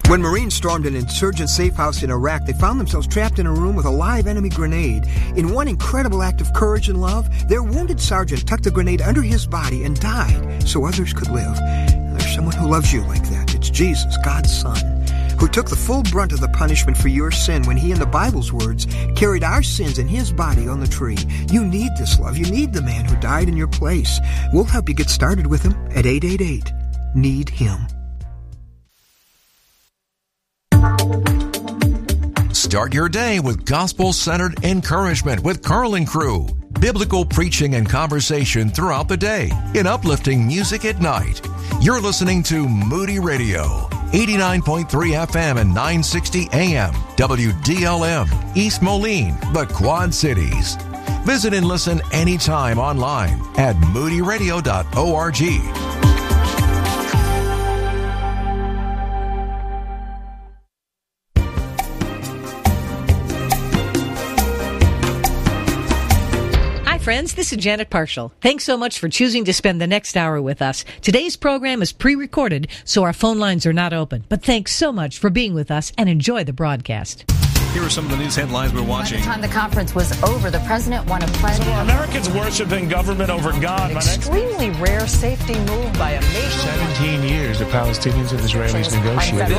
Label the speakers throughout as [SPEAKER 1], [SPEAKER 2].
[SPEAKER 1] When Marines stormed an insurgent safe house in Iraq, they found themselves trapped in a room with a live enemy grenade. In one incredible act of courage and love, their wounded sergeant tucked the grenade under his body and died so others could live. And there's someone who loves you like that. It's Jesus, God's Son, who took the full brunt of the punishment for your sin when he, in the Bible's words, carried our sins in his body on the tree. You need this love. You need the man who died in your place. We'll help you get started with him at 888-NEED-HIM.
[SPEAKER 2] Start your day with gospel-centered encouragement with Carl and Crew. Biblical preaching and conversation throughout the day in uplifting music at night. You're listening to Moody Radio, 89.3 FM and 960 AM, WDLM, East Moline, the Quad Cities. Visit and listen anytime online at moodyradio.org.
[SPEAKER 3] Friends, this is Janet Parshall. Thanks so much for choosing to spend the next hour with us. Today's program is pre-recorded, so our phone lines are not open. But thanks so much for being with us and enjoy the broadcast.
[SPEAKER 4] Here are some of the news headlines we're watching.
[SPEAKER 5] By the time the conference was over, the president won a pledge.
[SPEAKER 6] So Americans worshiping government over God.
[SPEAKER 7] An extremely rare safety move by a nation.
[SPEAKER 8] 17 years the Palestinians and Israelis negotiated.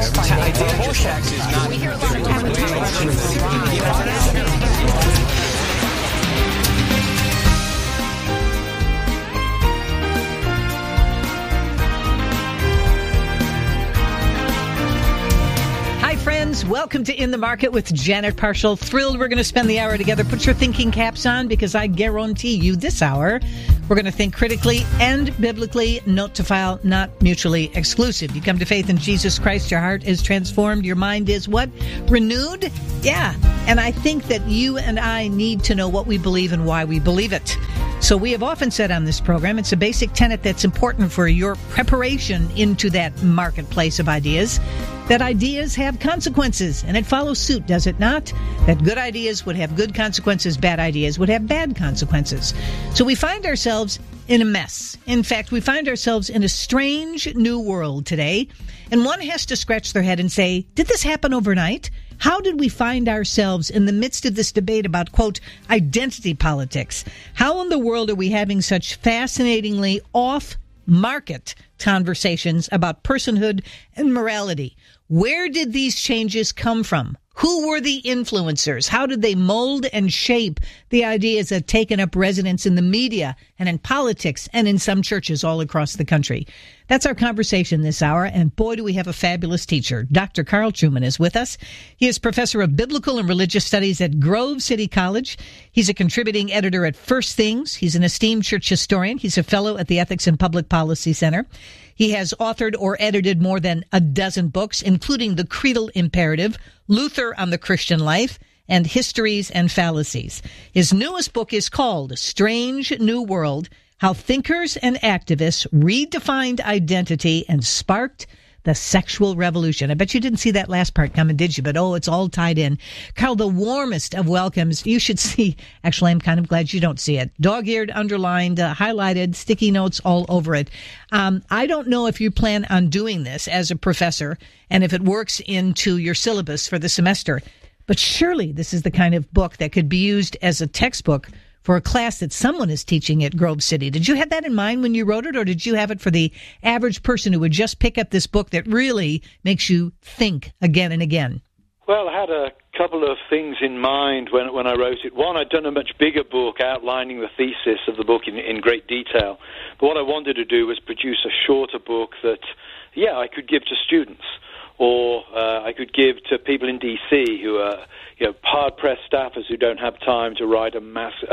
[SPEAKER 3] Friends, welcome to In the Market with Janet Parshall. Thrilled we're going to spend the hour together. Put your thinking caps on because I guarantee you this hour we're going to think critically and biblically, note to file, not mutually exclusive. You come to faith in Jesus Christ, your heart is transformed, your mind is what? Renewed? Yeah. And I think that you and I need to know what we believe and why we believe it. So we have often said on this program, it's a basic tenet that's important for your preparation into that marketplace of ideas, that ideas have consequences, and it follows suit, does it not? That good ideas would have good consequences, bad ideas would have bad consequences. So we find ourselves in a mess. In fact, we find ourselves in a strange new world today, and one has to scratch their head and say, did this happen overnight? How did we find ourselves in the midst of this debate about, quote, identity politics? How in the world are we having such fascinatingly off-market conversations about personhood and morality? Where did these changes come from? Who were the influencers? How did they mold and shape the ideas that have taken up residence in the media and in politics and in some churches all across the country? That's our conversation this hour, and boy, do we have a fabulous teacher. Dr. Carl Trueman is with us. He is professor of biblical and religious studies at Grove City College. He's a contributing editor at First Things. He's an esteemed church historian. He's a fellow at the Ethics and Public Policy Center. He has authored or edited more than a dozen books, including The Creedal Imperative, Luther on the Christian Life, and Histories and Fallacies. His newest book is called Strange New World: How Thinkers and Activists Redefined Identity and Sparked the Sexual Revolution. I bet you didn't see that last part coming, did you? But it's all tied in. Carl, the warmest of welcomes. You should see, actually, I'm kind of glad you don't see it. Dog-eared, underlined, highlighted, sticky notes all over it. I don't know if you plan on doing this as a professor and if it works into your syllabus for the semester, but surely this is the kind of book that could be used as a textbook for a class that someone is teaching at Grove City. Did you have that in mind when you wrote it, or did you have it for the average person who would just pick up this book that really makes you think again and again?
[SPEAKER 9] Well, I had a couple of things in mind when I wrote it. One, I'd done a much bigger book outlining the thesis of the book in great detail. But what I wanted to do was produce a shorter book that, I could give to students, or I could give to people in D.C. who are hard-pressed staffers who don't have time to read a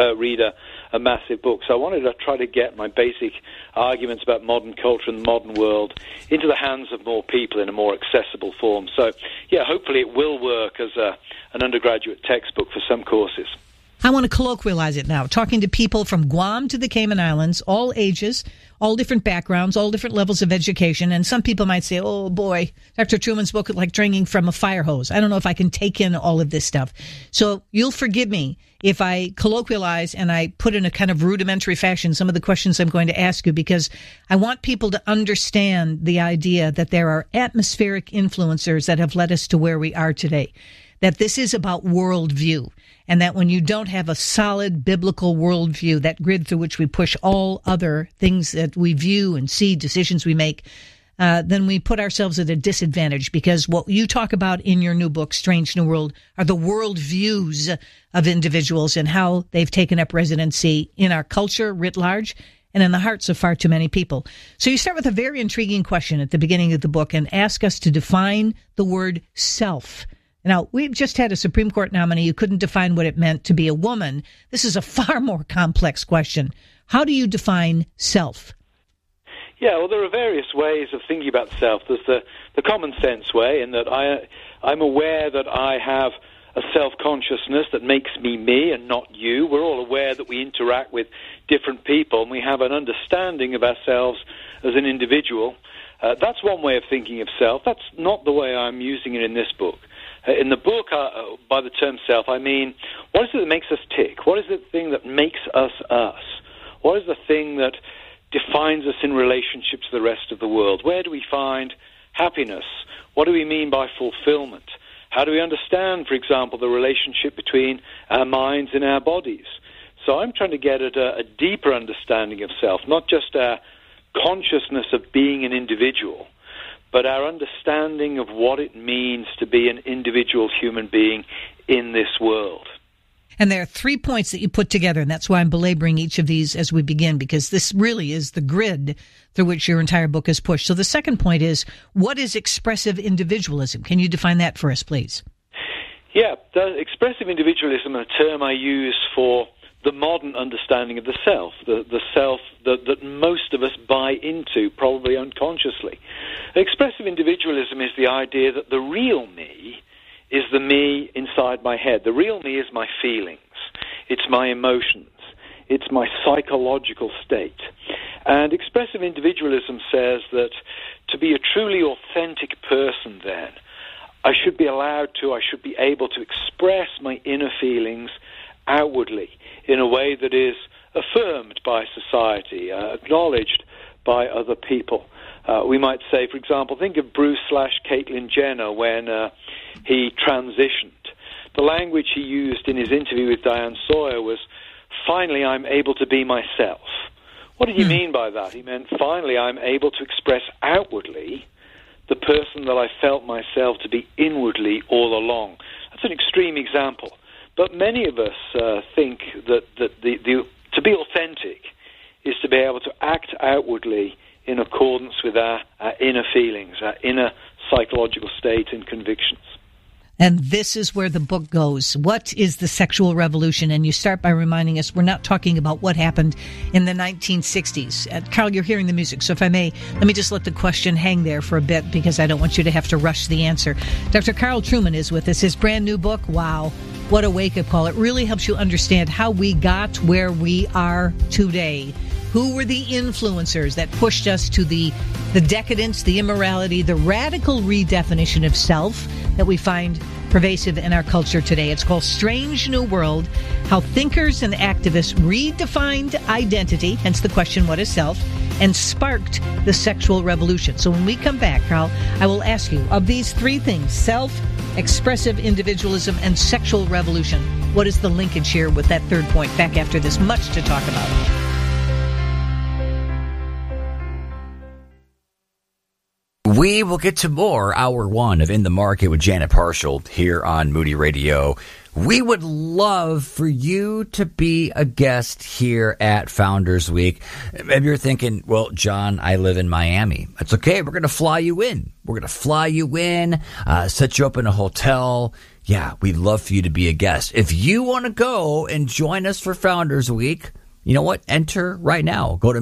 [SPEAKER 9] massive book. So I wanted to try to get my basic arguments about modern culture and the modern world into the hands of more people in a more accessible form. So, hopefully it will work as an undergraduate textbook for some courses.
[SPEAKER 3] I want to colloquialize it now, talking to people from Guam to the Cayman Islands, all ages, all different backgrounds, all different levels of education. And some people might say, oh boy, Dr. Truman's book is like drinking from a fire hose. I don't know if I can take in all of this stuff. So you'll forgive me if I colloquialize and I put in a kind of rudimentary fashion some of the questions I'm going to ask you, because I want people to understand the idea that there are atmospheric influencers that have led us to where we are today, that this is about worldview. And that when you don't have a solid biblical worldview, that grid through which we push all other things that we view and see, decisions we make, then we put ourselves at a disadvantage, because what you talk about in your new book, Strange New World, are the worldviews of individuals and how they've taken up residency in our culture writ large and in the hearts of far too many people. So you start with a very intriguing question at the beginning of the book and ask us to define the word self. Now, we've just had a Supreme Court nominee who couldn't define what it meant to be a woman. This is a far more complex question. How do you define self?
[SPEAKER 9] Yeah, well, there are various ways of thinking about self. There's the common sense way, in that I'm aware that I have a self-consciousness that makes me me and not you. We're all aware that we interact with different people, and we have an understanding of ourselves as an individual. That's one way of thinking of self. That's not the way I'm using it in this book. In the book, by the term self, I mean, what is it that makes us tick? What is the thing that makes us us? What is the thing that defines us in relationship to the rest of the world? Where do we find happiness? What do we mean by fulfillment? How do we understand, for example, the relationship between our minds and our bodies? So I'm trying to get at a deeper understanding of self, not just our consciousness of being an individual, but our understanding of what it means to be an individual human being in this world.
[SPEAKER 3] And there are 3 points that you put together, and that's why I'm belaboring each of these as we begin, because this really is the grid through which your entire book is pushed. So the second point is, what is expressive individualism? Can you define that for us, please?
[SPEAKER 9] Yeah, expressive individualism is a term I use for the modern understanding of the self, the self that most of us buy into, probably unconsciously. Expressive individualism is the idea that the real me is the me inside my head. The real me is my feelings. It's my emotions. It's my psychological state. And expressive individualism says that to be a truly authentic person, then, I should be able to express my inner feelings outwardly in a way that is affirmed by society, acknowledged by other people. We might say, for example, think of Bruce/Caitlyn Jenner when he transitioned. The language he used in his interview with Diane Sawyer was, finally I'm able to be myself. What did he mean by that? He meant, finally I'm able to express outwardly the person that I felt myself to be inwardly all along. That's an extreme example. But many of us think that to be authentic is to be able to act outwardly in accordance with our inner feelings, our inner psychological state and convictions.
[SPEAKER 3] And this is where the book goes. What is the sexual revolution? And you start by reminding us we're not talking about what happened in the 1960s. Carl, you're hearing the music, so if I may, let me just let the question hang there for a bit, because I don't want you to have to rush the answer. Dr. Carl Trueman is with us. His brand new book, wow, what a wake-up call. It really helps you understand how we got where we are today. Who were the influencers that pushed us to the decadence, the immorality, the radical redefinition of self that we find pervasive in our culture today? It's called Strange New World, How Thinkers and Activists Redefined Identity, hence the question, what is self, and sparked the sexual revolution. So when we come back, Carl, I will ask you, of these 3 things, self, expressive individualism, and sexual revolution, what is the linkage here with that third point? Back after this, much to talk about.
[SPEAKER 10] We will get to more Hour 1 of In the Market with Janet Parshall here on Moody Radio. We would love for you to be a guest here at Founders Week. Maybe you're thinking, well, John, I live in Miami. That's okay. We're going to fly you in. We're going to fly you in, set you up in a hotel. Yeah, we'd love for you to be a guest. If you want to go and join us for Founders Week, you know what? Enter right now. Go to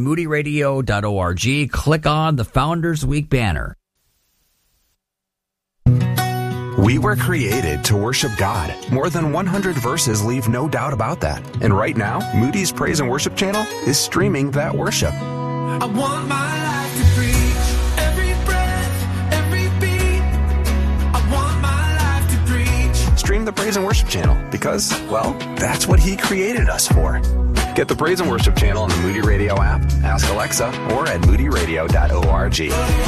[SPEAKER 10] moodyradio.org. Click on the Founders Week banner.
[SPEAKER 11] We were created to worship God. More than 100 verses leave no doubt about that. And right now, Moody's Praise and Worship channel is streaming that worship.
[SPEAKER 12] I want my life to preach every breath, every beat. I want my life to preach.
[SPEAKER 11] Stream the Praise and Worship channel because, well, that's what He created us for. Get the Praise and Worship channel on the Moody Radio app, ask Alexa, or at moodyradio.org.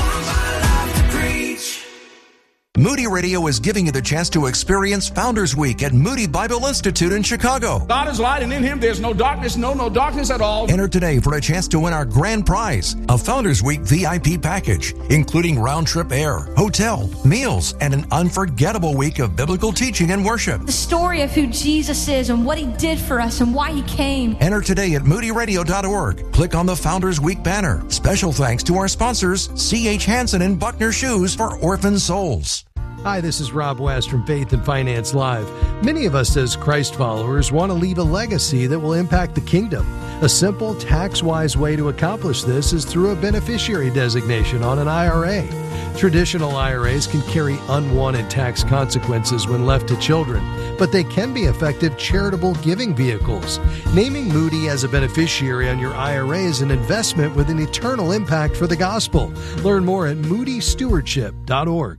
[SPEAKER 2] Moody Radio is giving you the chance to experience Founders Week at Moody Bible Institute in Chicago.
[SPEAKER 13] God is light, and in Him there's no darkness, no darkness at all.
[SPEAKER 2] Enter today for a chance to win our grand prize, a Founders Week VIP package, including round-trip air, hotel, meals, and an unforgettable week of biblical teaching and worship.
[SPEAKER 14] The story of who Jesus is and what He did for us and why He came.
[SPEAKER 2] Enter today at moodyradio.org. Click on the Founders Week banner. Special thanks to our sponsors, C.H. Hansen and Buckner Shoes for Orphan Souls.
[SPEAKER 15] Hi, this is Rob West from Faith and Finance Live. Many of us as Christ followers want to leave a legacy that will impact the kingdom. A simple, tax-wise way to accomplish this is through a beneficiary designation on an IRA. Traditional IRAs can carry unwanted tax consequences when left to children, but they can be effective charitable giving vehicles. Naming Moody as a beneficiary on your IRA is an investment with an eternal impact for the gospel. Learn more at moodystewardship.org.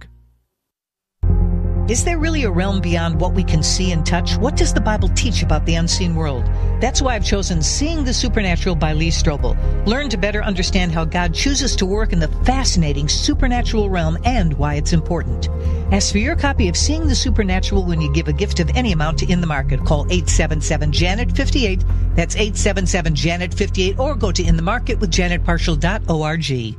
[SPEAKER 3] Is there really a realm beyond what we can see and touch? What does the Bible teach about the unseen world? That's why I've chosen Seeing the Supernatural by Lee Strobel. Learn to better understand how God chooses to work in the fascinating supernatural realm and why it's important. Ask for your copy of Seeing the Supernatural when you give a gift of any amount to In the Market. Call 877-JANET-58. That's 877-JANET-58, or go to inthemarketwithjanetparshall.org.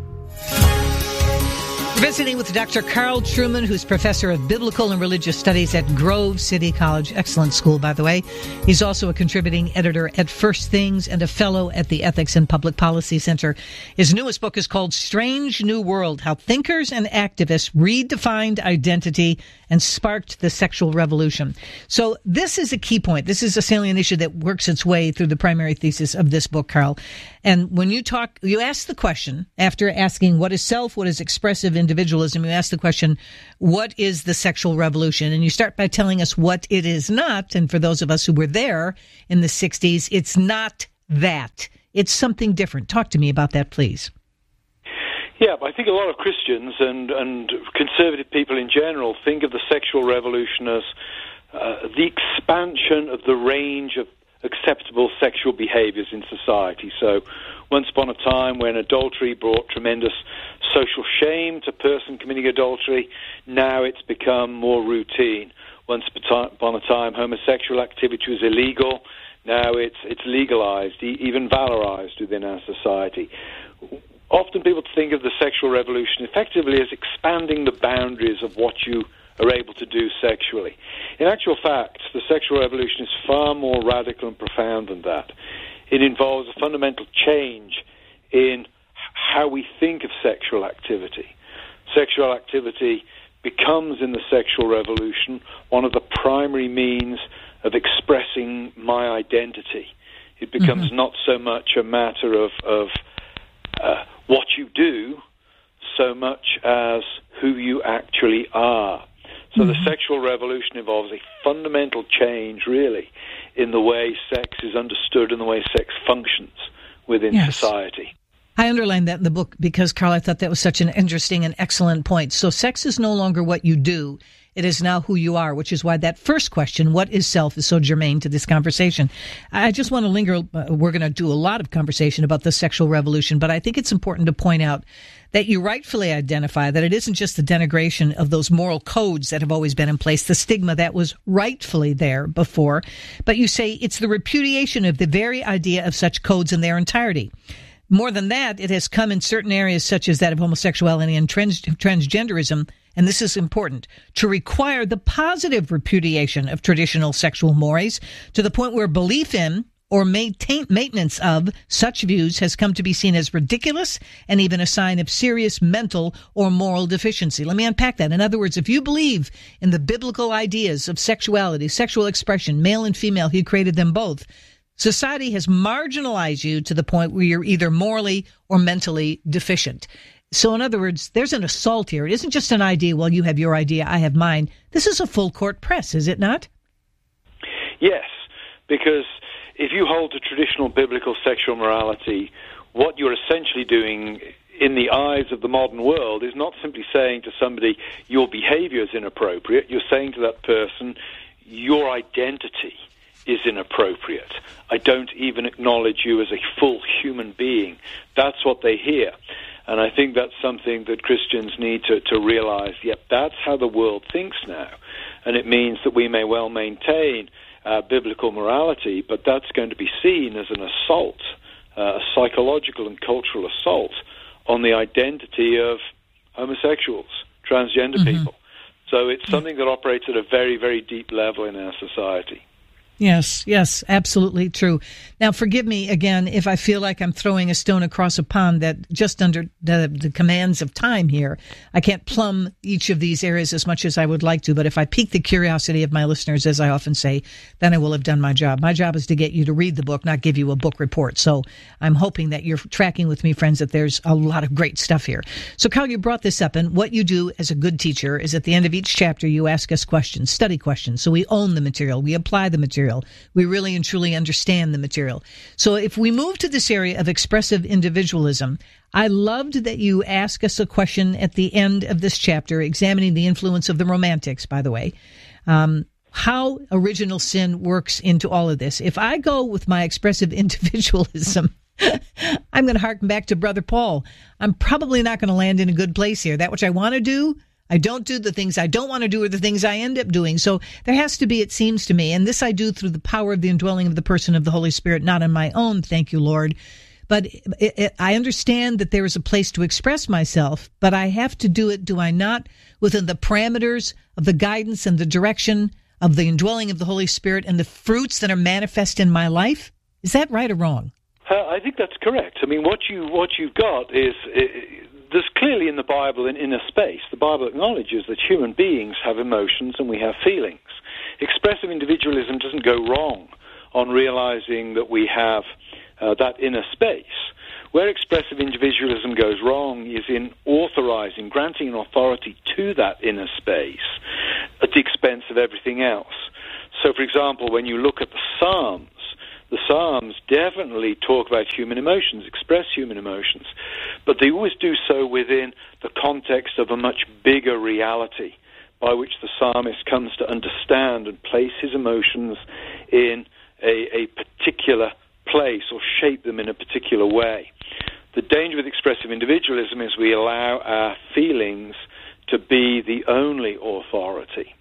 [SPEAKER 3] We're visiting with Dr. Carl Trueman, who's professor of biblical and religious studies at Grove City College. Excellent school, by the way. He's also a contributing editor at First Things and a fellow at the Ethics and Public Policy Center. His newest book is called Strange New World: How Thinkers and Activists Redefined Identity and Sparked the Sexual Revolution. So this is a key point. This is a salient issue that works its way through the primary thesis of this book, Carl. And when you ask the question, after asking what is self, what is expressive individualism, you ask the question, what is the sexual revolution? And you start by telling us what it is not. And for those of us who were there in the 60s, it's not that. It's something different. Talk to me about that, please.
[SPEAKER 9] Yeah, I think a lot of Christians and conservative people in general think of the sexual revolution as the expansion of the range of acceptable sexual behaviors in society. So once upon a time when adultery brought tremendous social shame to a person committing adultery, now it's become more routine. Once upon a time homosexual activity was illegal, now it's legalized, even valorized within our society. Often people think of the sexual revolution effectively as expanding the boundaries of what you are able to do sexually. In actual fact, the sexual revolution is far more radical and profound than that. It involves a fundamental change in how we think of sexual activity. Sexual activity becomes, in the sexual revolution, one of the primary means of expressing my identity. It becomes not so much a matter of what you do, so much as who you actually are. So the sexual revolution involves a fundamental change, really, in the way sex is understood and the way sex functions within society.
[SPEAKER 3] I underlined that in the book because, Carl, I thought that was such an interesting and excellent point. So sex is no longer what you do. It is now who you are, which is why that first question, what is self, is so germane to this conversation. I just want to linger. We're going to do a lot of conversation about the sexual revolution, but I think it's important to point out that you rightfully identify that it isn't just the denigration of those moral codes that have always been in place, the stigma that was rightfully there before, but you say it's the repudiation of the very idea of such codes in their entirety. More than that, it has come in certain areas such as that of homosexuality and transgenderism, and this is important, to require the positive repudiation of traditional sexual mores to the point where belief in or maintenance of such views has come to be seen as ridiculous and even a sign of serious mental or moral deficiency. Let me unpack that. In other words, if you believe in the biblical ideas of sexuality, sexual expression, male and female, He created them both, society has marginalized you to the point where you're either morally or mentally deficient. So in other words, there's an assault here. It isn't just an idea, well, you have your idea, I have mine. This is a full court press, is it not?
[SPEAKER 9] Yes, because if you hold to traditional biblical sexual morality, what you're essentially doing in the eyes of the modern world is not simply saying to somebody, your behavior is inappropriate. You're saying to that person, your identity is inappropriate. I don't even acknowledge you as a full human being. That's what they hear. And I think that's something that Christians need to realize. Yep, that's how the world thinks now. And it means that we may well maintain biblical morality, but that's going to be seen as an assault, a psychological and cultural assault on the identity of homosexuals, transgender people. So it's something that operates at a very, very deep level in our society.
[SPEAKER 3] Yes, absolutely true. Now, forgive me again if I feel like I'm throwing a stone across a pond that just under the commands of time here, I can't plumb each of these areas as much as I would like to, but if I pique the curiosity of my listeners, as I often say, then I will have done my job. My job is to get you to read the book, not give you a book report. So I'm hoping that you're tracking with me, friends, that there's a lot of great stuff here. So, Carl, you brought this up, and what you do as a good teacher is at the end of each chapter, you ask us questions, study questions. So we own the material, we apply the material. We really and truly understand the material. So if we move to this area of expressive individualism, I loved that you ask us a question at the end of this chapter, examining the influence of the Romantics, by the way, how original sin works into all of this. If I go with my expressive individualism, I'm going to harken back to Brother Paul. I'm probably not going to land in a good place here. That which I want to do, I don't do. The things I don't want to do are the things I end up doing. So there has to be, it seems to me, and this I do through the power of the indwelling of the person of the Holy Spirit, not on my own, thank you, Lord. But I understand that there is a place to express myself, but I have to do it, do I not, within the parameters of the guidance and the direction of the indwelling of the Holy Spirit and the fruits that are manifest in my life? Is that right or wrong?
[SPEAKER 9] I think that's correct. I mean, what you've got is... there's clearly in the Bible, in inner space, the Bible acknowledges that human beings have emotions and we have feelings. Expressive individualism doesn't go wrong on realizing that we have that inner space. Where expressive individualism goes wrong is in authorizing, granting an authority to that inner space at the expense of everything else. So, for example, when you look at the Psalms definitely talk about human emotions, express human emotions, but they always do so within the context of a much bigger reality by which the psalmist comes to understand and place his emotions in a particular place or shape them in a particular way. The danger with expressive individualism is we allow our feelings to be the only authority.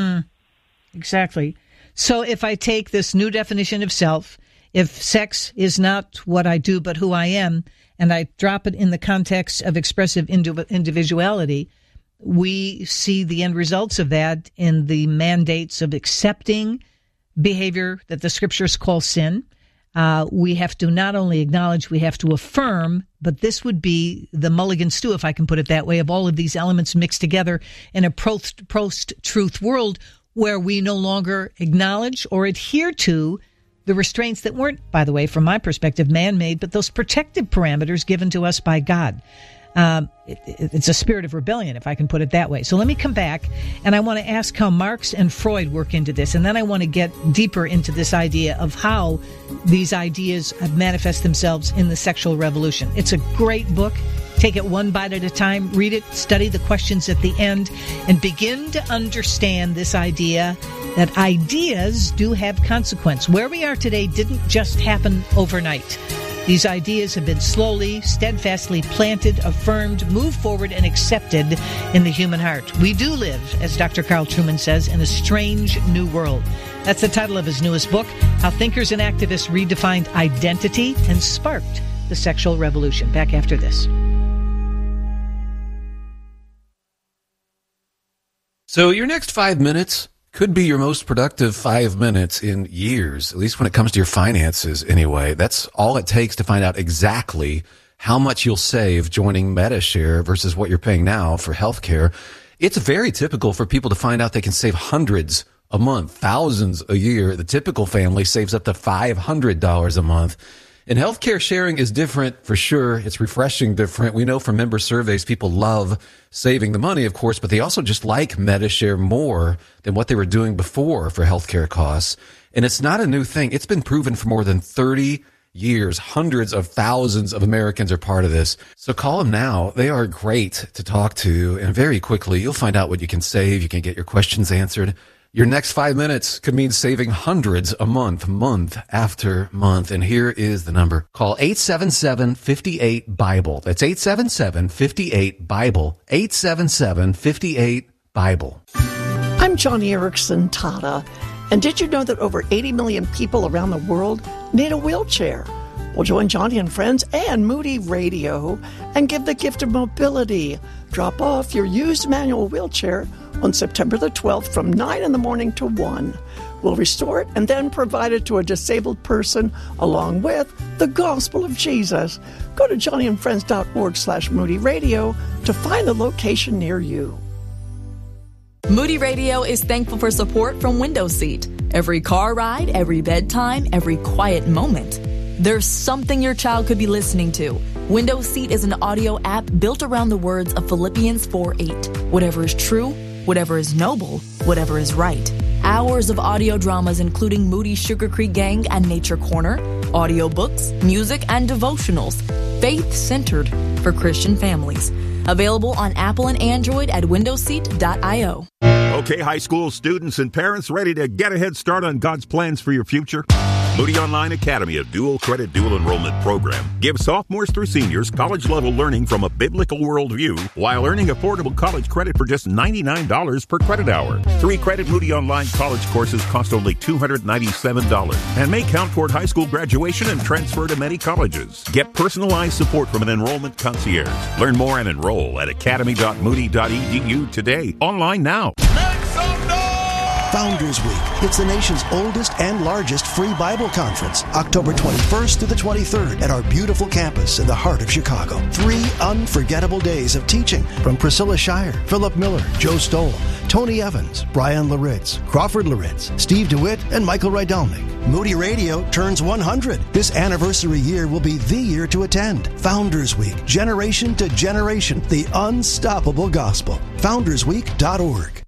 [SPEAKER 3] Exactly. So if I take this new definition of self, if sex is not what I do but who I am, and I drop it in the context of expressive individuality, we see the end results of that in the mandates of accepting behavior that the Scriptures call sin. We have to not only acknowledge, we have to affirm, but this would be the mulligan stew, if I can put it that way, of all of these elements mixed together in a post-truth world where we no longer acknowledge or adhere to the restraints that weren't, by the way, from my perspective, man-made, but those protective parameters given to us by God. It's a spirit of rebellion, if I can put it that way. So let me come back, and I want to ask how Marx and Freud work into this, and then I want to get deeper into this idea of how these ideas have manifest themselves in the sexual revolution. It's a great book. Take it one bite at a time, read it, study the questions at the end, and begin to understand this idea that ideas do have consequence. Where we are today didn't just happen overnight. These ideas have been slowly, steadfastly planted, affirmed, moved forward, and accepted in the human heart. We do live, as Dr. Carl Trueman says, in a strange new world. That's the title of his newest book, How Thinkers and Activists Redefined Identity and Sparked the Sexual Revolution. Back after this.
[SPEAKER 16] So your next 5 minutes could be your most productive 5 minutes in years, at least when it comes to your finances anyway. That's all it takes to find out exactly how much you'll save joining MediShare versus what you're paying now for healthcare. It's very typical for people to find out they can save hundreds a month, thousands a year. The typical family saves up to $500 a month. And healthcare sharing is different for sure. It's refreshing different. We know from member surveys, people love saving the money, of course, but they also just like Medi-Share more than what they were doing before for healthcare costs. And it's not a new thing. It's been proven for more than 30 years. Hundreds of thousands of Americans are part of this. So call them now. They are great to talk to. And very quickly, you'll find out what you can save. You can get your questions answered. Your next 5 minutes could mean saving hundreds a month, month after month. And here is the number. Call 877-58-BIBLE. That's 877-58-BIBLE. 877-58-BIBLE.
[SPEAKER 17] I'm Johnny Erickson Tata. And did you know that over 80 million people around the world need a wheelchair? Well, join Johnny and friends and Moody Radio and give the gift of mobility. Drop off your used manual wheelchair on September the 12th from 9 in the morning to 1. We'll restore it and then provide it to a disabled person along with the gospel of Jesus. Go to johnnyandfriends.org/Moody Radio to find a location near you.
[SPEAKER 18] Moody Radio is thankful for support from Window Seat. Every car ride, every bedtime, every quiet moment. There's something your child could be listening to. Window Seat is an audio app built around the words of Philippians 4:8. Whatever is true, whatever is noble, whatever is right. Hours of audio dramas including Moody Sugar Creek Gang and Nature Corner, audiobooks, music, and devotionals. Faith-centered for Christian families. Available on Apple and Android at windowseat.io.
[SPEAKER 19] Okay, high school students and parents ready to get a head start on God's plans for your future? Moody Online Academy, a dual credit, dual enrollment program, gives sophomores through seniors college-level learning from a biblical worldview while earning affordable college credit for just $99 per credit hour. 3-credit Moody Online college courses cost only $297 and may count toward high school graduation and transfer to many colleges. Get personalized support from an enrollment concierge. Learn more and enroll at academy.moody.edu today. Online now.
[SPEAKER 20] Founders Week. It's the nation's oldest and largest free Bible conference, October 21st through the 23rd at our beautiful campus in the heart of Chicago. 3 unforgettable days of teaching from Priscilla Shire, Philip Miller, Joe Stoll, Tony Evans, Brian Laritz, Crawford Laritz, Steve DeWitt, and Michael Rydelnik. Moody Radio turns 100. This anniversary year will be the year to attend. Founders Week, generation to generation, the unstoppable gospel. FoundersWeek.org.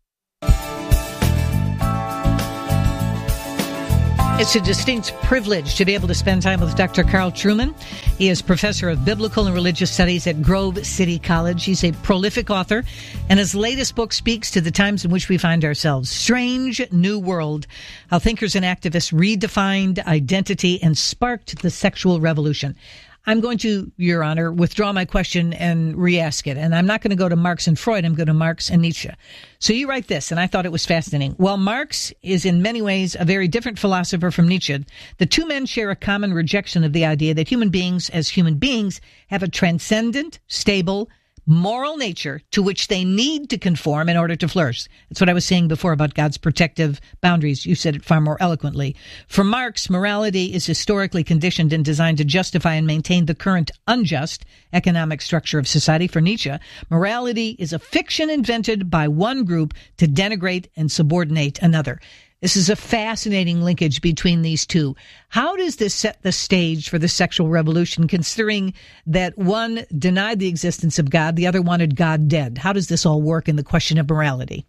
[SPEAKER 3] It's a distinct privilege to be able to spend time with Dr. Carl Trueman. He is professor of biblical and religious studies at Grove City College. He's a prolific author, and his latest book speaks to the times in which we find ourselves. Strange New World, How Thinkers and Activists Redefined Identity and Sparked the Sexual Revolution. I'm going to, Your Honor, withdraw my question and re-ask it. And I'm not going to go to Marx and Freud. I'm going to Marx and Nietzsche. So you write this, and I thought it was fascinating. While Marx is in many ways a very different philosopher from Nietzsche, the two men share a common rejection of the idea that human beings, as human beings, have a transcendent, stable, moral nature to which they need to conform in order to flourish. That's what I was saying before about God's protective boundaries. You said it far more eloquently. For Marx, morality is historically conditioned and designed to justify and maintain the current unjust economic structure of society. For Nietzsche, morality is a fiction invented by one group to denigrate and subordinate another. This is a fascinating linkage between these two. How does this set the stage for the sexual revolution, considering that one denied the existence of God, the other wanted God dead? How does this all work in the question of morality?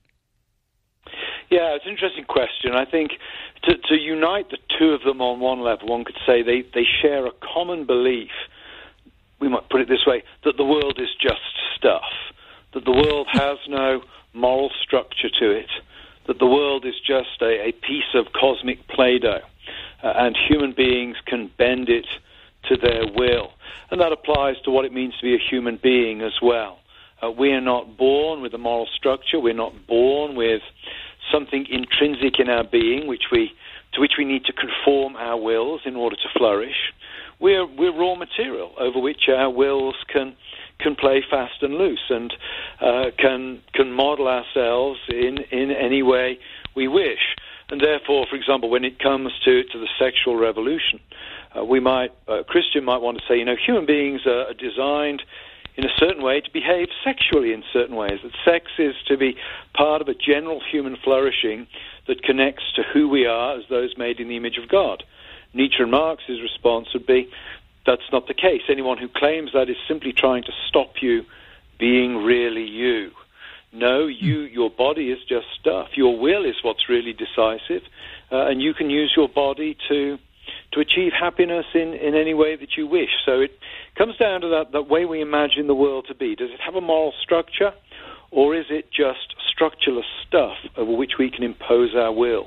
[SPEAKER 9] Yeah, it's an interesting question. I think to unite the two of them on one level, one could say they share a common belief, we might put it this way, that the world is just stuff, that the world has no moral structure to it, that the world is just a piece of cosmic Play-Doh, and human beings can bend it to their will. And that applies to what it means to be a human being as well. We are not born with a moral structure. We're not born with something intrinsic in our being to which we need to conform our wills in order to flourish. We're raw material over which our wills can play fast and loose and can model ourselves in any way we wish. And therefore, for example, when it comes to the sexual revolution, a Christian might want to say, human beings are designed in a certain way to behave sexually in certain ways, that sex is to be part of a general human flourishing that connects to who we are as those made in the image of God. Nietzsche and Marx's response would be, that's not the case. Anyone who claims that is simply trying to stop you being really you. No, your body is just stuff. Your will is what's really decisive, and you can use your body to achieve happiness in any way that you wish. So it comes down to that way we imagine the world to be. Does it have a moral structure, or is it just structureless stuff over which we can impose our will?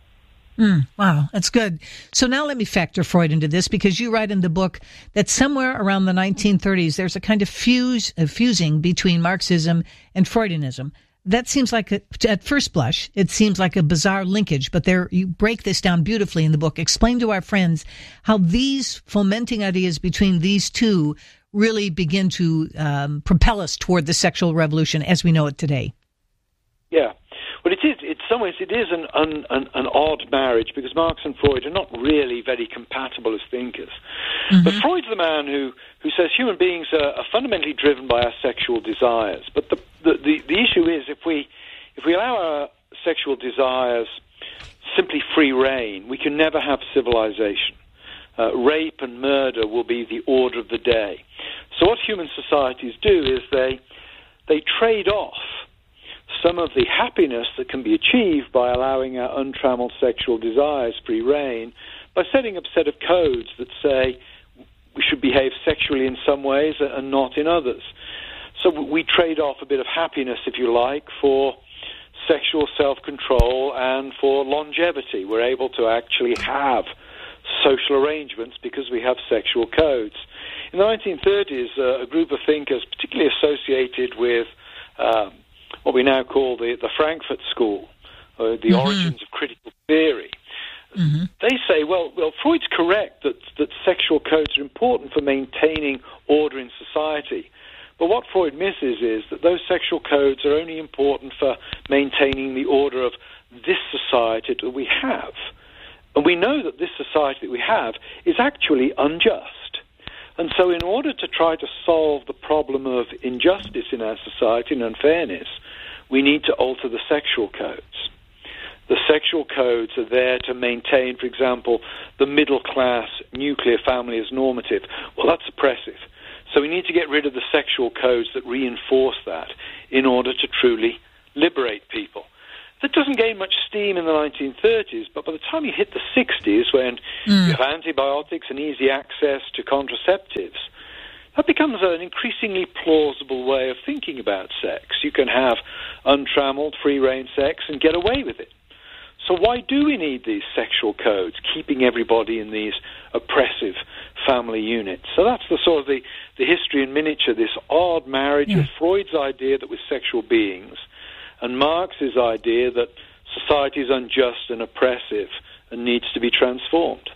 [SPEAKER 3] Wow, that's good. So now let me factor Freud into this, because you write in the book that somewhere around the 1930s, there's a kind of fusing between Marxism and Freudianism. That seems like, at first blush, it seems like a bizarre linkage, but you break this down beautifully in the book. Explain to our friends how these fomenting ideas between these two really begin to propel us toward the sexual revolution as we know it today.
[SPEAKER 9] Yeah. Well, it is. In some ways, it is an odd marriage, because Marx and Freud are not really very compatible as thinkers. Mm-hmm. But Freud's the man who says human beings are fundamentally driven by our sexual desires. But the issue is, if we allow our sexual desires simply free rein, we can never have civilization. Rape and murder will be the order of the day. So what human societies do is they trade off some of the happiness that can be achieved by allowing our untrammeled sexual desires free rein by setting up a set of codes that say we should behave sexually in some ways and not in others. So we trade off a bit of happiness, if you like, for sexual self-control and for longevity. We're able to actually have social arrangements because we have sexual codes. In the 1930s, a group of thinkers, particularly associated with what we now call the Frankfurt School, the origins of critical theory. Mm-hmm. They say, well, Freud's correct that sexual codes are important for maintaining order in society. But what Freud misses is that those sexual codes are only important for maintaining the order of this society that we have. And we know that this society that we have is actually unjust. And so in order to try to solve the problem of injustice in our society and unfairness, we need to alter the sexual codes. The sexual codes are there to maintain, for example, the middle-class nuclear family as normative. Well, that's oppressive. So we need to get rid of the sexual codes that reinforce that in order to truly liberate people. That doesn't gain much steam in the 1930s, but by the time you hit the 60s, when you have antibiotics and easy access to contraceptives, that becomes an increasingly plausible way of thinking about sex. You can have untrammeled, free-rein sex and get away with it. So why do we need these sexual codes, keeping everybody in these oppressive family units? So that's the sort of the history in miniature, this odd marriage of Freud's idea that we're sexual beings and Marx's idea that society is unjust and oppressive and needs to be transformed.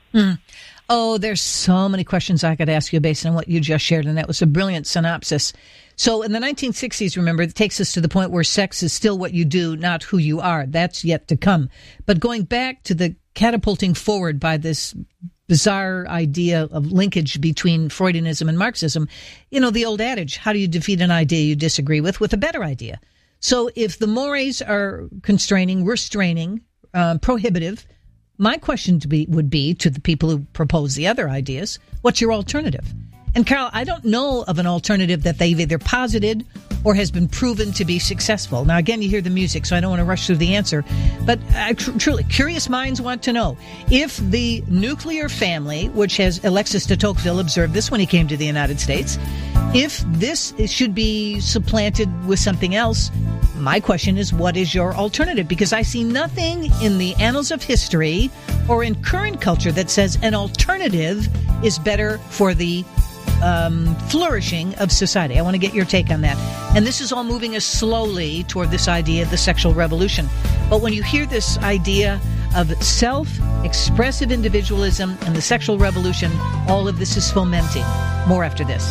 [SPEAKER 3] Oh, there's so many questions I could ask you based on what you just shared, and that was a brilliant synopsis. So in the 1960s, remember, it takes us to the point where sex is still what you do, not who you are. That's yet to come. But going back to the catapulting forward by this bizarre idea of linkage between Freudianism and Marxism, you know, the old adage, how do you defeat an idea you disagree with a better idea? So if the mores are constraining, restraining, prohibitive, my question would be to the people who propose the other ideas, what's your alternative? And Carl, I don't know of an alternative that they've either posited or has been proven to be successful. Now, again, you hear the music, so I don't want to rush through the answer. But truly, curious minds want to know if the nuclear family, which has Alexis de Tocqueville observed this when he came to the United States, if this should be supplanted with something else, my question is, what is your alternative? Because I see nothing in the annals of history or in current culture that says an alternative is better for the flourishing of society. I want to get your take on that. And this is all moving us slowly toward this idea of the sexual revolution. But when you hear this idea of self-expressive individualism and the sexual revolution, all of this is fomenting. More after this.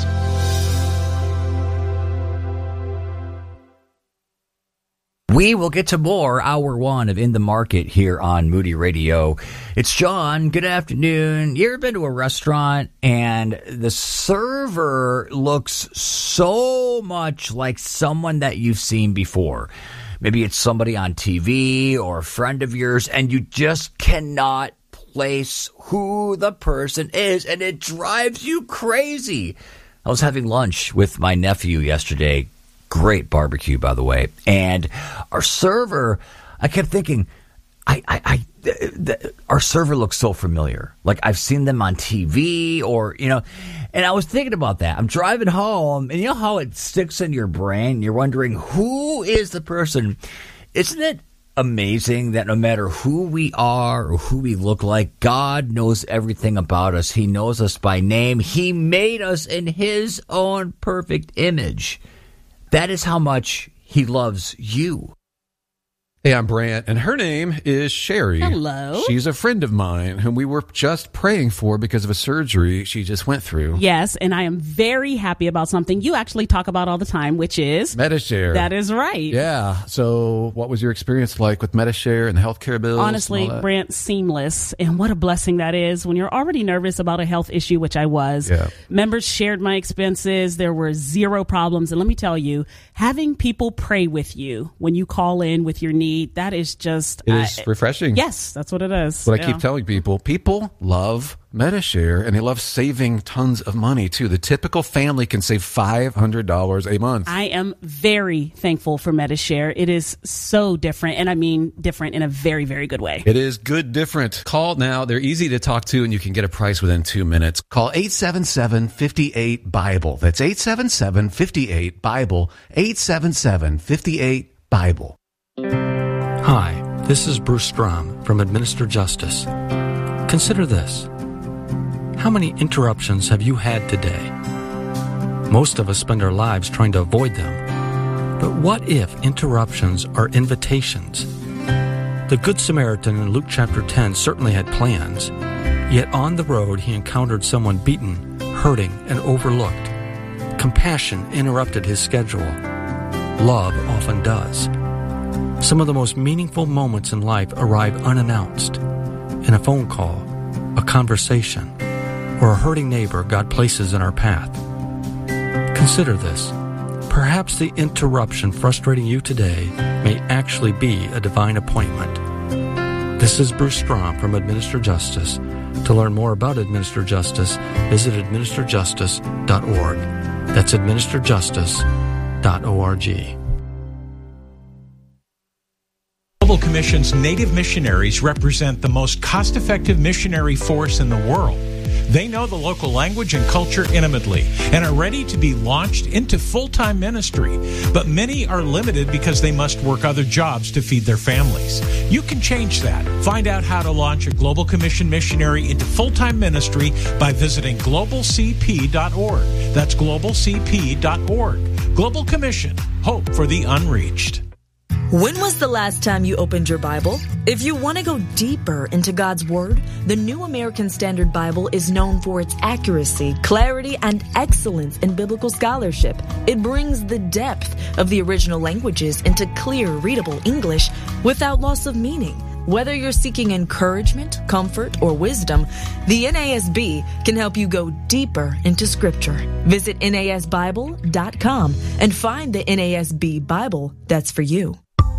[SPEAKER 10] We will get to more hour one of In the Market here on Moody Radio. It's John. Good afternoon. You ever been to a restaurant and the server looks so much like someone that you've seen before? Maybe it's somebody on TV or a friend of yours, and you just cannot place who the person is, and it drives you crazy. I was having lunch with my nephew yesterday. Great barbecue, by the way. And our server, I kept thinking, our server looks so familiar. Like I've seen them on TV or, and I was thinking about that. I'm driving home and you know how it sticks in your brain? You're wondering who is the person. Isn't it amazing that no matter who we are or who we look like, God knows everything about us. He knows us by name. He made us in his own perfect image. That is how much he loves you.
[SPEAKER 16] Hey, I'm Brant, and her name is Sherry.
[SPEAKER 21] Hello.
[SPEAKER 16] She's a friend of mine whom we were just praying for because of a surgery she just went through.
[SPEAKER 21] Yes, and I am very happy about something you actually talk about all the time, which is
[SPEAKER 16] Medi-Share.
[SPEAKER 21] That is right.
[SPEAKER 16] Yeah. So what was your experience like with Medi-Share and the healthcare bills?
[SPEAKER 21] Honestly, Brant, seamless. And what a blessing that is when you're already nervous about a health issue, which I was.
[SPEAKER 16] Yeah.
[SPEAKER 21] Members shared my expenses. There were zero problems. And let me tell you, having people pray with you when you call in with your need, that is just...
[SPEAKER 16] It is refreshing.
[SPEAKER 21] Yes, that's what it is.
[SPEAKER 16] What I keep telling people. People love Medi-Share, and they love saving tons of money, too. The typical family can save $500 a month.
[SPEAKER 21] I am very thankful for Medi-Share. It is so different, and I mean different in a very, very good way.
[SPEAKER 16] It is good different. Call now. They're easy to talk to, and you can get a price within 2 minutes. Call 877-58-BIBLE. That's 877-58-BIBLE. 877-58-BIBLE.
[SPEAKER 22] Hi, this is Bruce Strom from Administer Justice. Consider this. How many interruptions have you had today? Most of us spend our lives trying to avoid them. But what if interruptions are invitations? The Good Samaritan in Luke chapter 10 certainly had plans, yet on the road he encountered someone beaten, hurting, and overlooked. Compassion interrupted his schedule. Love often does. Some of the most meaningful moments in life arrive unannounced. In a phone call, a conversation, or a hurting neighbor God places in our path. Consider this. Perhaps the interruption frustrating you today may actually be a divine appointment. This is Bruce Strom from Administer Justice. To learn more about Administer Justice, visit administerjustice.org. That's administerjustice.org.
[SPEAKER 23] Global Commission's Native missionaries represent the most cost-effective missionary force in the world. They know the local language and culture intimately and are ready to be launched into full-time ministry. But many are limited because they must work other jobs to feed their families. You can change that. Find out how to launch a Global Commission missionary into full-time ministry by visiting globalcp.org. That's globalcp.org. Global Commission. Hope for the unreached.
[SPEAKER 24] When was the last time you opened your Bible? If you want to go deeper into God's Word, the New American Standard Bible is known for its accuracy, clarity, and excellence in biblical scholarship. It brings the depth of the original languages into clear, readable English without loss of meaning. Whether you're seeking encouragement, comfort, or wisdom, the NASB can help you go deeper into Scripture. Visit NASBible.com and find the NASB Bible that's for you.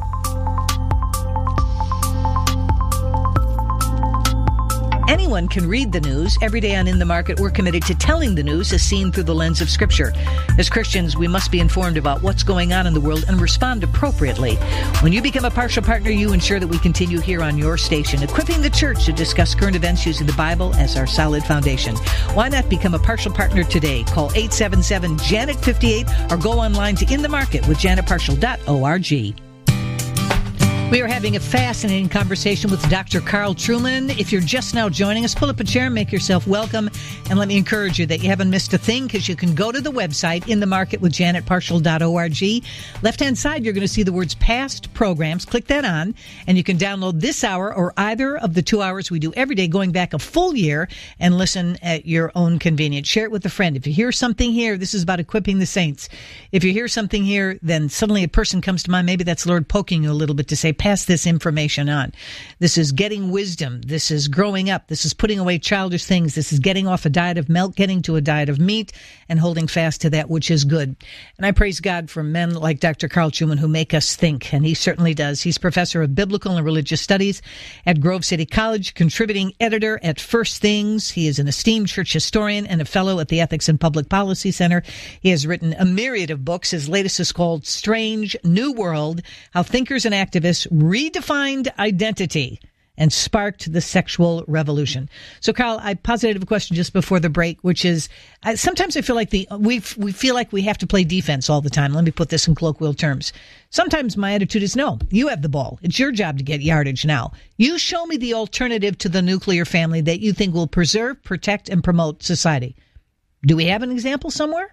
[SPEAKER 3] Anyone can read the news. Every day on In the Market, we're committed to telling the news as seen through the lens of Scripture. As Christians, we must be informed about what's going on in the world and respond appropriately. When you become a partial partner, you ensure that we continue here on your station, equipping the church to discuss current events using the Bible as our solid foundation. Why not become a partial partner today? Call 877-JANET-58 or go online to inthemarketwithjanetpartial.org. We are having a fascinating conversation with Dr. Carl Trueman. If you're just now joining us, pull up a chair and make yourself welcome. And let me encourage you that you haven't missed a thing because you can go to the website, inthemarketwithjanetpartial.org. Left-hand side, you're going to see the words past programs. Click that on, and you can download this hour or either of the 2 hours we do every day going back a full year and listen at your own convenience. Share it with a friend. If you hear something here, this is about equipping the saints. If you hear something here, then suddenly a person comes to mind. Maybe that's Lord poking you a little bit to say, pass this information on. This is getting wisdom. This is growing up. This is putting away childish things. This is getting off a diet of milk, getting to a diet of meat, and holding fast to that which is good. And I praise God for men like Dr. Carl Trueman who make us think, and he certainly does. He's professor of biblical and religious studies at Grove City College, contributing editor at First Things. He is an esteemed church historian and a fellow at the Ethics and Public Policy Center. He has written a myriad of books. His latest is called Strange New World, How Thinkers and Activists Redefined Identity and Sparked the Sexual Revolution. So, Carl, I posited a question just before the break, which is, sometimes I feel like we feel like we have to play defense all the time. Let me put this in colloquial terms. Sometimes my attitude is, no, you have the ball. It's your job to get yardage now. You show me the alternative to the nuclear family that you think will preserve, protect, and promote society. Do we have an example somewhere?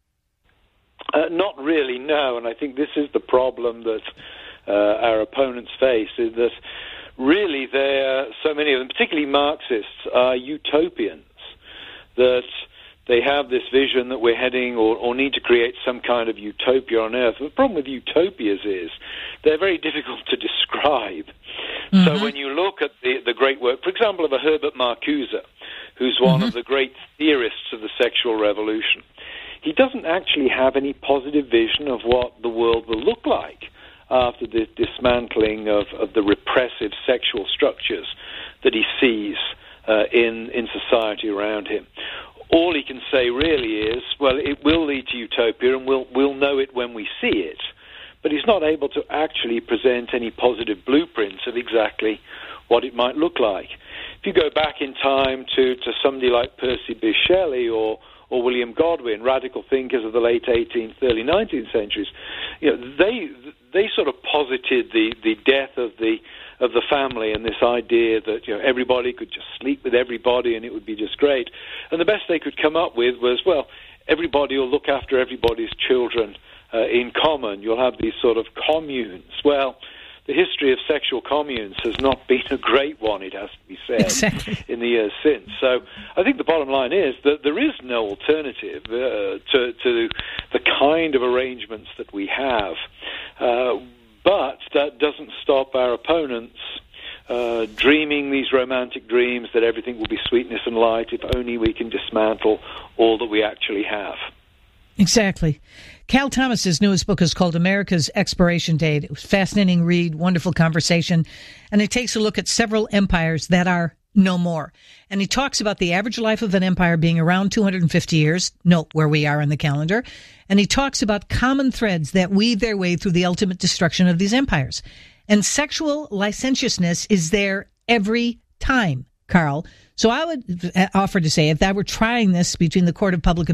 [SPEAKER 9] Not really, no. And I think this is the problem that our opponents face, is that really so many of them, particularly Marxists, are utopians, that they have this vision that we're heading or need to create some kind of utopia on Earth. The problem with utopias is they're very difficult to describe. Mm-hmm. So when you look at the great work, for example, of a Herbert Marcuse, who's one of the great theorists of the sexual revolution, he doesn't actually have any positive vision of what the world will look like after the dismantling of the repressive sexual structures that he sees in society around him. All he can say really is, well, it will lead to utopia, and we'll know it when we see it. But he's not able to actually present any positive blueprints of exactly what it might look like. If you go back in time to somebody like Percy Bysshe Shelley or William Godwin, radical thinkers of the late 18th, early 19th centuries, they sort of posited the death of the family and this idea that everybody could just sleep with everybody and it would be just great. And the best they could come up with was, well, everybody will look after everybody's children in common. You'll have these sort of communes. Well, the history of sexual communes has not been a great one, it has to be said, in the years since. So I think the bottom line is that there is no alternative to the kind of arrangements that we have. But that doesn't stop our opponents dreaming these romantic dreams that everything will be sweetness and light if only we can dismantle all that we actually have.
[SPEAKER 3] Exactly. Cal Thomas's newest book is called America's Expiration Date. It was a fascinating read, wonderful conversation, and it takes a look at several empires that are no more. And he talks about the average life of an empire being around 250 years, note where we are on the calendar, and he talks about common threads that weave their way through the ultimate destruction of these empires. And sexual licentiousness is there every time, Carl. So I would offer to say, if I were trying this between the court of public